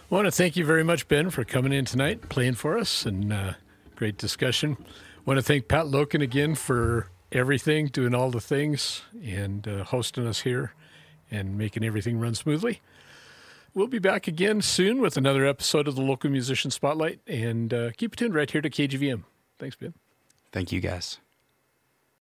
I want to thank you very much, Ben, for coming in tonight, playing for us, and great discussion. I want to thank Pat Loken again for everything, doing all the things, and hosting us here and making everything run smoothly. We'll be back again soon with another episode of the Local Musician Spotlight, and keep it tuned right here to KGVM. Thanks, Ben. Thank you, guys.